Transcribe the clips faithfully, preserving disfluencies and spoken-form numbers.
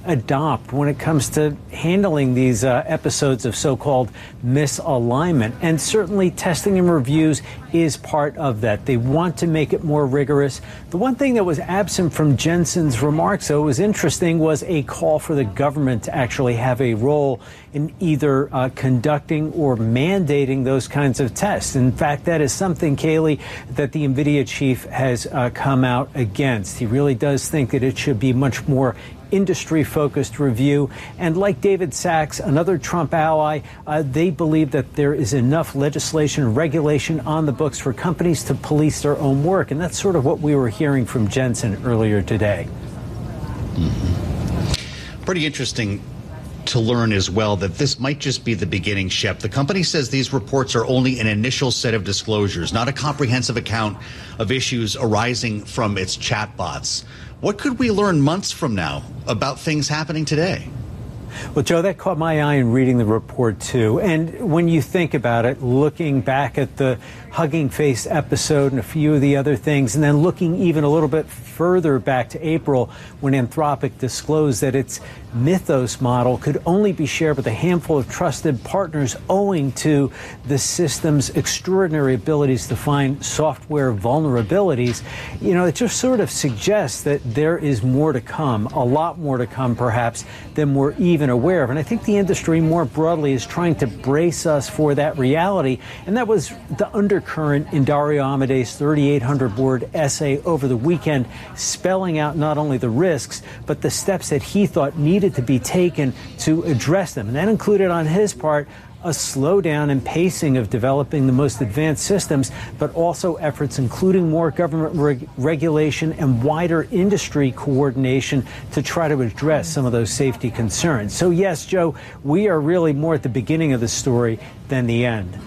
adopt when it comes to handling these uh, episodes of so-called misalignment. And certainly testing and reviews is part of that. They want to make it more rigorous. The one thing that was absent from Jensen's remarks, though, was interesting, was a call for the government to actually have a role in either uh, conducting or mandating those kinds of tests. In fact, that is something, Kayleigh, that the NVIDIA chief has uh, come out against. He really does think that it should be much more industry-focused review. And like David Sachs, another Trump ally, uh, they believe that there is enough legislation and regulation on the books for companies to police their own work. And that's sort of what we were hearing from Jensen earlier today. Mm-hmm. Pretty interesting to learn as well that this might just be the beginning, Shep. The company says these reports are only an initial set of disclosures, not a comprehensive account of issues arising from its chatbots. What could we learn months from now about things happening today? Well, Joe, that caught my eye in reading the report, too. And when you think about it, looking back at the Hugging Face episode and a few of the other things, and then looking even a little bit further back to April when Anthropic disclosed that its Mythos model could only be shared with a handful of trusted partners owing to the system's extraordinary abilities to find software vulnerabilities, you know, it just sort of suggests that there is more to come, a lot more to come, perhaps, than we're even aware of. And I think the industry more broadly is trying to brace us for that reality. And that was the undercurrent in Dario Amode's thirty-eight hundred word essay over the weekend, spelling out not only the risks, but the steps that he thought needed to be taken to address them. And that included, on his part, a slowdown in pacing of developing the most advanced systems, but also efforts including more government reg- regulation and wider industry coordination to try to address some of those safety concerns. So yes, Joe, we are really more at the beginning of the story than the end.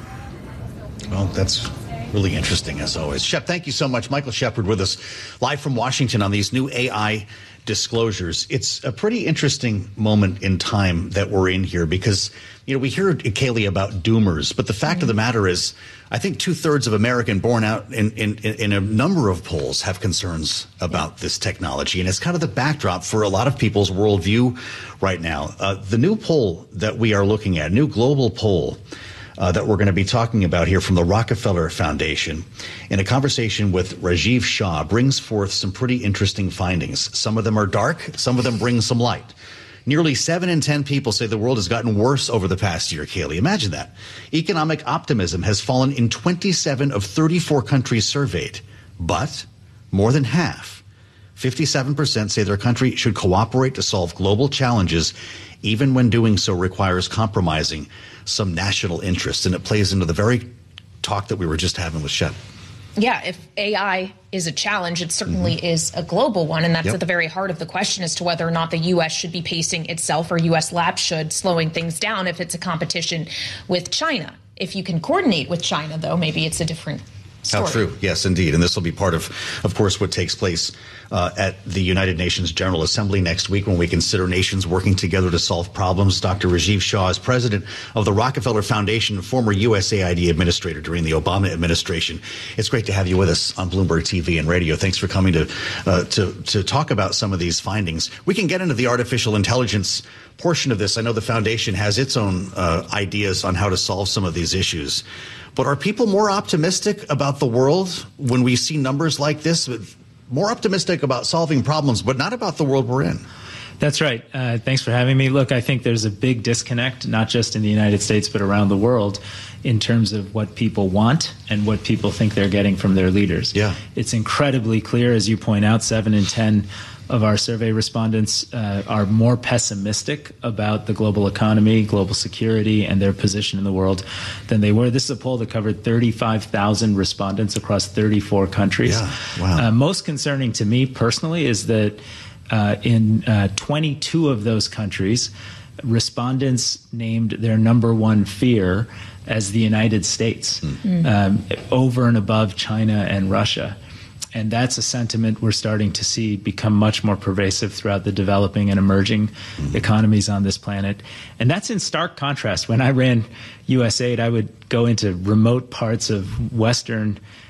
Well, that's really interesting, as always. Shep, thank you so much. Michael Shepard with us live from Washington on these new A I disclosures. It's a pretty interesting moment in time that we're in here because, you know, we hear, Kayleigh, about doomers, but the fact mm-hmm. of the matter is, I think two-thirds of American born out in, in, in a number of polls have concerns about yeah. this technology, and it's kind of the backdrop for a lot of people's worldview right now. Uh, the new poll that we are looking at, new global poll, Uh, that we're going to be talking about here from the Rockefeller Foundation in a conversation with Rajiv Shah brings forth some pretty interesting findings. Some of them are dark. Some of them bring some light. Nearly seven in ten people say the world has gotten worse over the past year, Kayleigh. Imagine that. Economic optimism has fallen in twenty-seven of thirty-four countries surveyed. But more than half, fifty-seven percent, say their country should cooperate to solve global challenges, even when doing so requires compromising some national interest. And it plays into the very talk that we were just having with Shep. Yeah, if A I is a challenge, it certainly mm-hmm. is a global one. And that's yep. at the very heart of the question as to whether or not the U S should be pacing itself or U S labs should, slowing things down if it's a competition with China. If you can coordinate with China, though, maybe it's a different story. How true. Yes, indeed. And this will be part of, of course, what takes place uh, at the United Nations General Assembly next week when we consider nations working together to solve problems. Doctor Rajiv Shah is president of the Rockefeller Foundation, former U S A I D administrator during the Obama administration. It's great to have you with us on Bloomberg T V and radio. Thanks for coming to, uh, to, to talk about some of these findings. We can get into the artificial intelligence portion of this. I know the foundation has its own uh, ideas on how to solve some of these issues. But are people more optimistic about the world when we see numbers like this? More optimistic about solving problems, but not about the world we're in? That's right. Uh, thanks for having me. Look, I think there's a big disconnect, not just in the United States, but around the world, in terms of what people want and what people think they're getting from their leaders. Yeah. It's incredibly clear, as you point out, seven in ten of our survey respondents uh, are more pessimistic about the global economy, global security, and their position in the world than they were. This is a poll that covered thirty-five thousand respondents across thirty-four countries. Yeah, wow. Uh, most concerning to me personally is that uh, in uh, twenty-two of those countries, respondents named their number one fear as the United States, mm. um, over and above China and Russia. And that's a sentiment we're starting to see become much more pervasive throughout the developing and emerging mm-hmm. economies on this planet. And that's in stark contrast. When I ran U S A I D, I would go into remote parts of Western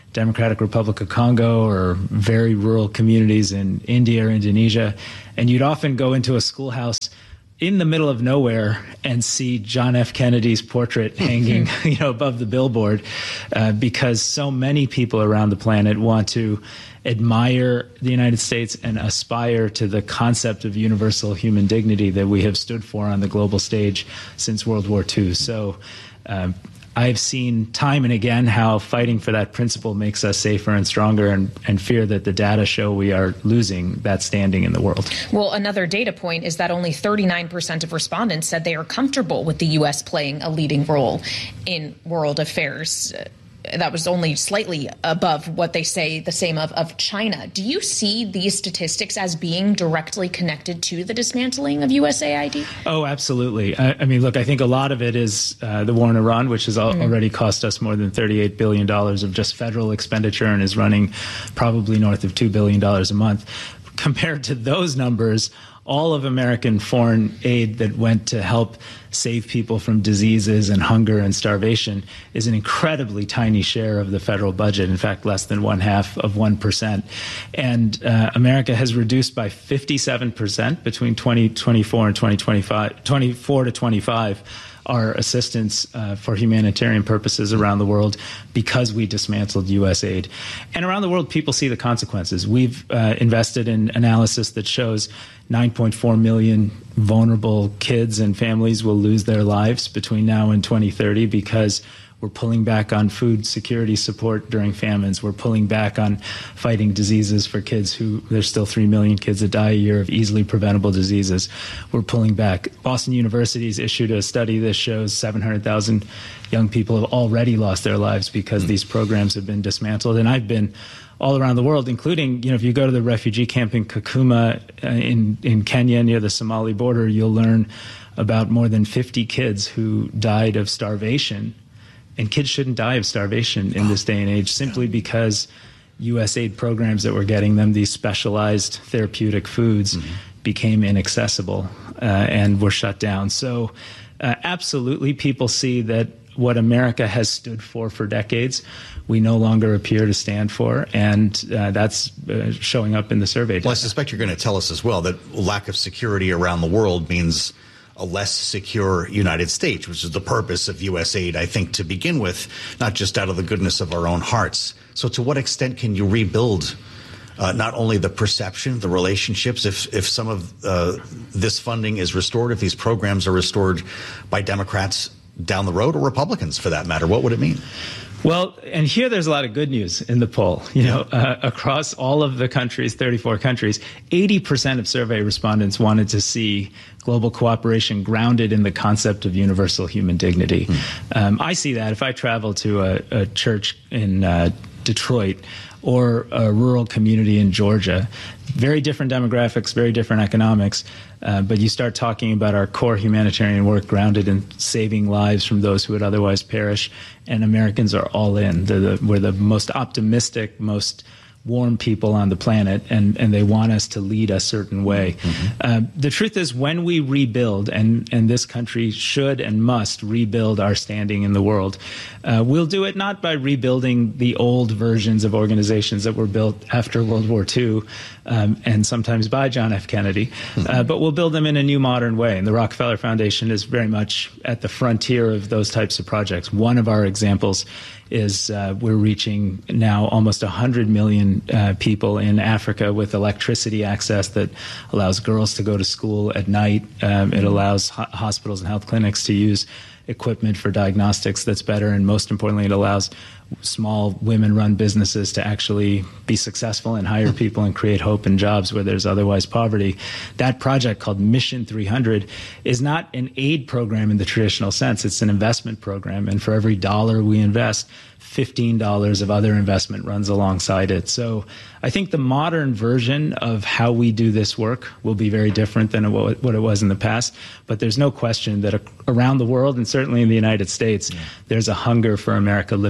Democratic Republic of Congo or very rural communities in India or Indonesia. And you'd often go into a schoolhouse in the middle of nowhere and see John F. Kennedy's portrait hanging, you know, above the billboard, uh, because so many people around the planet want to admire the United States and aspire to the concept of universal human dignity that we have stood for on the global stage since World War Two. So um, I've seen time and again how fighting for that principle makes us safer and stronger, and, and fear that the data show we are losing that standing in the world. Well, another data point is that only thirty-nine percent of respondents said they are comfortable with the U S playing a leading role in world affairs. That was only slightly above what they say the same of, of China. Do you see these statistics as being directly connected to the dismantling of U S A I D? Oh, absolutely. I, I mean, look, I think a lot of it is uh, the war in Iran, which has al- mm. already cost us more than thirty-eight billion dollars of just federal expenditure and is running probably north of two billion dollars a month. Compared to those numbers, all of American foreign aid that went to help save people from diseases and hunger and starvation is an incredibly tiny share of the federal budget. In fact, less than one half of one percent. And uh, America has reduced by fifty-seven percent between twenty twenty-four and twenty twenty-five, twenty-four to twenty-five. Our assistance uh, for humanitarian purposes around the world because we dismantled U S aid. And around the world, people see the consequences. We've uh, invested in analysis that shows nine point four million vulnerable kids and families will lose their lives between now and twenty thirty because we're pulling back on food security support during famines. We're pulling back on fighting diseases for kids who, there's still three million kids that die a year of easily preventable diseases. We're pulling back. Boston University's issued a study that shows seven hundred thousand young people have already lost their lives because mm. these programs have been dismantled. And I've been all around the world, including, you know, if you go to the refugee camp in Kakuma uh, in, in Kenya near the Somali border, you'll learn about more than fifty kids who died of starvation. And kids shouldn't die of starvation in this day and age simply because U S aid programs that were getting them these specialized therapeutic foods mm-hmm. became inaccessible uh, and were shut down. So uh, absolutely, people see that what America has stood for for decades, we no longer appear to stand for, and uh, that's uh, showing up in the survey data. Well, I suspect you're going to tell us as well that lack of security around the world means a less secure United States, which is the purpose of U S aid, I think, to begin with, not just out of the goodness of our own hearts. So to what extent can you rebuild uh, not only the perception, the relationships, if, if some of uh, this funding is restored, if these programs are restored by Democrats down the road, or Republicans for that matter, what would it mean? Well, and here there's a lot of good news in the poll. You know, uh, across all of the countries, thirty-four countries, eighty percent of survey respondents wanted to see global cooperation grounded in the concept of universal human dignity. Mm. Um, I see that if I travel to a, a church in uh, Detroit or a rural community in Georgia, very different demographics, very different economics, uh, but you start talking about our core humanitarian work grounded in saving lives from those who would otherwise perish, and Americans are all in. They're the, we're the most optimistic, most warm people on the planet, and, and they want us to lead a certain way. Mm-hmm. Uh, the truth is, when we rebuild, and, and this country should and must rebuild our standing in the world, uh, we'll do it not by rebuilding the old versions of organizations that were built after World War Two, um, and sometimes by John F. Kennedy, mm-hmm. uh, but we'll build them in a new modern way. And the Rockefeller Foundation is very much at the frontier of those types of projects. One of our examples is uh, we're reaching now almost one hundred million uh, people in Africa with electricity access that allows girls to go to school at night. Um, it allows ho- hospitals and health clinics to use equipment for diagnostics that's better, and most importantly, it allows small women-run businesses to actually be successful and hire people and create hope and jobs where there's otherwise poverty. That project, called Mission three hundred, is not an aid program in the traditional sense. It's an investment program, and for every dollar we invest, fifteen dollars of other investment runs alongside it. So I think the modern version of how we do this work will be very different than what it was in the past. But there's no question that around the world, and certainly in the United States, yeah. there's a hunger for America living up to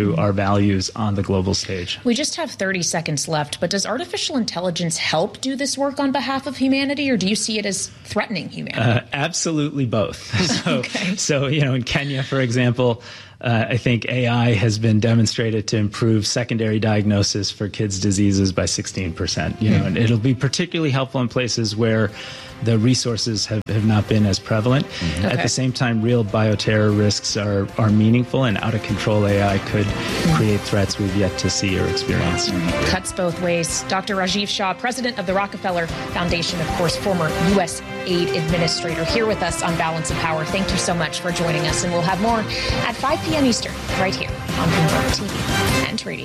to our values on the global stage. We just have thirty seconds left, but does artificial intelligence help do this work on behalf of humanity, or do you see it as threatening humanity? Uh, absolutely both. So, okay. so, you know, in Kenya, for example, Uh, I think A I has been demonstrated to improve secondary diagnosis for kids' diseases by sixteen percent. You know, and it'll be particularly helpful in places where the resources have, have not been as prevalent. Mm-hmm. Okay. At the same time, real bioterror risks are, are meaningful, and out-of-control A I could mm-hmm. create threats we've yet to see or experience. Mm-hmm. Cuts both ways. Doctor Rajiv Shah, president of the Rockefeller Foundation, of course, former U S aid administrator, here with us on Balance of Power. Thank you so much for joining us, and we'll have more at five p.m. Eastern, right here on Bloomberg T V and radio.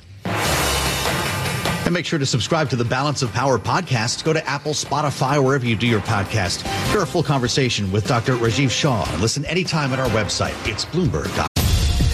And make sure to subscribe to the Balance of Power podcast. Go to Apple, Spotify, wherever you do your podcast. Hear a full conversation with Doctor Rajiv Shah and listen anytime at our website. It's Bloomberg dot com.